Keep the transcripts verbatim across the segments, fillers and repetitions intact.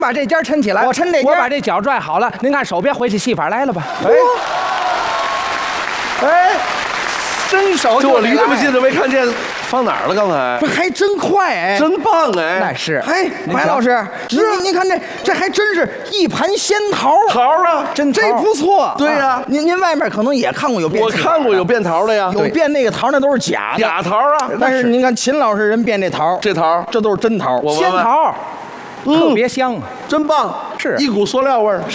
把这尖抻起来， 我抻这尖， 我把这脚拽好了。您看手别回去，戏法来了吧？ 哎，哎， 伸手就我离这么近都没看见，放哪儿了？刚才这还真快哎， 真棒哎！ 那是。 哎，白老师，您您看这这还真是一盘仙桃， 桃啊， 真这不错。 对呀， 您您外面可能也看过有变， 我看过有变桃的呀， 有变那个桃那都是假的， 假桃啊。 但是您看秦老师人变这桃， 这桃这都是真桃， 仙桃，特别香啊， 真棒， 是一股塑料味儿。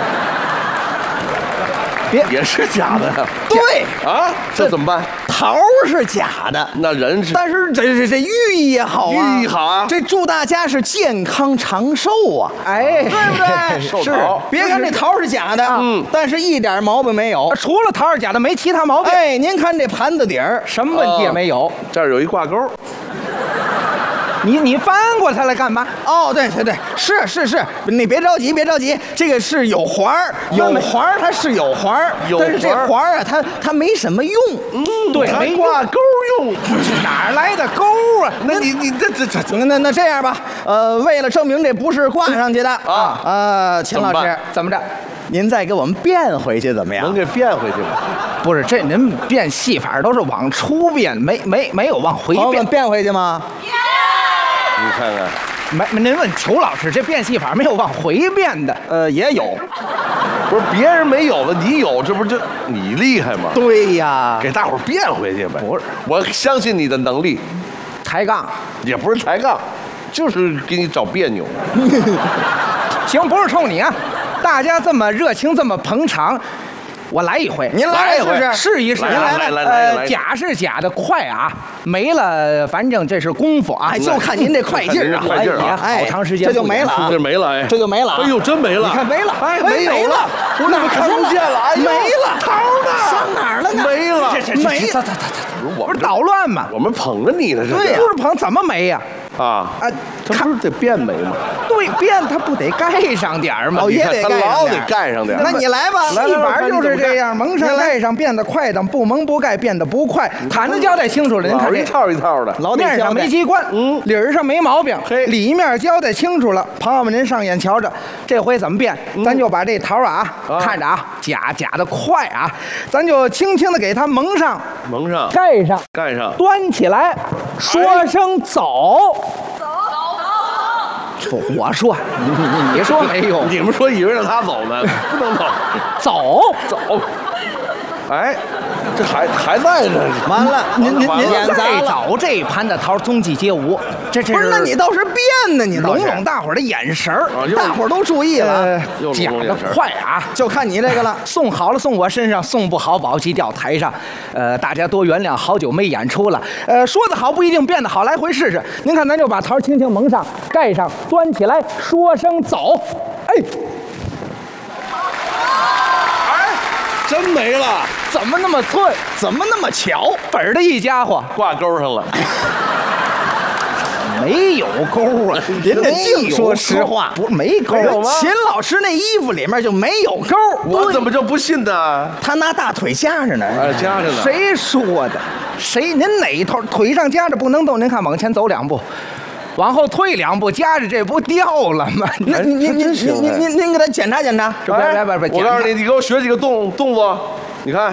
别也是假的， 对啊，这怎么办？ 桃是假的， 那人是， 但是这这这寓意也好啊， 寓意好啊， 这祝大家是健康长寿啊， 哎， 对不对？ 是， 别看这桃是假的，嗯，但是一点毛病没有， 除了桃是假的，没其他毛病。 哎，您看这盘子底儿， 什么问题也没有， 这儿有一挂钩。 你你翻过它来干嘛？ 哦，对对对，是是是，你别着急，别着急，这个是有环儿，有环儿，它是有环儿，但是这环儿啊，它它没什么用， 嗯， 对， 没挂钩用， 哪来的钩啊？ 那你你这这这， 那那这样吧，呃，为了证明这不是挂上去的啊，呃，秦老师怎么着？ 您再给我们变回去怎么样？ 能给变回去吗？ 不是，这您变戏法都是往出变，没没没有往回变， 变回去吗？ 你看看， 没，您问裘老师，这变戏法没有往回变的？ 呃，也有， 不是别人没有了，你有，这不就你厉害吗？ 对呀， 给大伙儿变回去呗。 不是， 我相信你的能力。 抬杠也不是抬杠，就是给你找别扭。 行，不是冲你啊，大家这么热情，这么捧场。我来一回， 您来一回， 试一试。 来来来来呃，假是假的，快啊，没了，反正这是功夫啊， 就看您这快劲儿啊， 快劲儿啊， 好长时间这就没了， 这没了，哎， 这就没了， 哎呦，真没了， 你看没了， 哎，没有了，我怎么看不见了？哎， 没了， 桃呢？ 上哪儿了呢？ 没了， 没了， 我不是捣乱吗？ 我们捧着你呢，这对呀，不是捧，怎么没呀？ 啊啊， 他不是得变没吗？ 对，变他不得盖上点儿吗？ 哦，也得盖上老得盖上点儿。 那你来吧， 戏法就是这样，蒙上盖上，变得快的，不蒙不盖变得不快。谈的交代清楚了，您看一套一套的， 老面上没机关，嗯，理儿上没毛病， 嘿， 里面交代清楚了。朋友们，您上眼瞧着，这回怎么变？咱就把这桃啊，看着啊，假假的快啊，咱就轻轻的给它蒙上， 蒙上， 盖上， 盖上， 端起来，说声走。不，我说，你你你说没用， 你们说以为让他走呢，不能走， 走走。哎，这还还在呢， 完了，您您您演再走这盘的桃踪迹皆无，这这不是？那你倒是变呢？你拢拢大伙儿的眼神儿， 大伙儿都注意了， 讲的快啊， 就看你这个了。 送好了送我身上，送不好宝鸡掉台上。呃，大家多原谅，好久没演出了。呃，说的好不一定变得好，来回试试。您看，咱就把桃轻轻蒙上，盖上，端起来，说声走。哎。 真没了， 怎么那么寸？ 怎么那么巧？ 本儿的一家伙挂钩上了， 没有钩啊！ 您这净说实话， 不是没钩吗？ 秦老师那衣服里面就没有钩， 我怎么就不信呢？ 他拿大腿夹着呢， 哎，夹着呢。 谁说的？谁？您哪头腿上夹着不能动？您看，往前走两步。往后退两步，夹着这不掉了吗？ 您您您您您您您给他检查检查， 别别别别！ 我告诉你，你给我学几个动动作，你看，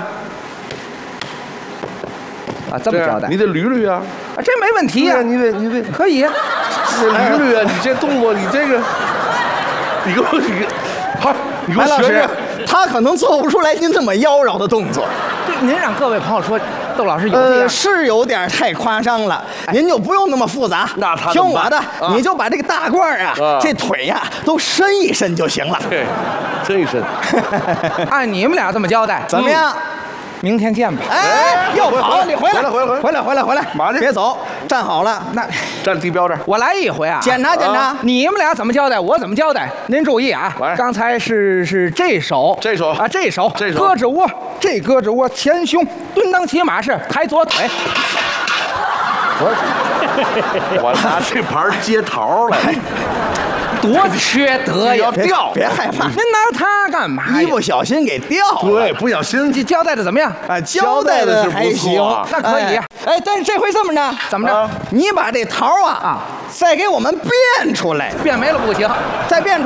啊，这么交代， 你得捋捋啊， 啊，这没问题呀， 你得你得可以， 你得捋捋啊，你这动作，你这个，你给我你，好，你给我学学， 他可能做不出来您这么妖娆的动作。 对，您让各位朋友说。窦老师有呃是有点太夸张了，您就不用那么复杂。 那他听我的，你就把这个大褂啊，这腿呀都伸一伸就行了。 对，伸一伸。 按你们俩这么交代， 怎么样？ 明天见吧。 哎，又跑，你回来， 回来，回来， 回来，回来，回来， 马上别走，站好了。那站地标这儿， 我来一回啊， 检查检查。 你们俩怎么交代，我怎么交代。您注意啊，刚才是是这手， 这手啊，这手， 这手， 胳肢窝，这胳肢窝前胸，蹲裆骑马式，抬左腿。 我我拿这盘接桃来。 多缺德呀！ 要掉， 别害怕， 您拿它干嘛呀？ 一不小心给掉了。 对，不小心这交代的怎么样？ 啊，交代的还行， 那可以。 哎，但是这回这么着， 怎么着？ 啊你把这桃啊啊，再给我们变出来， 变没了不行。 再变出。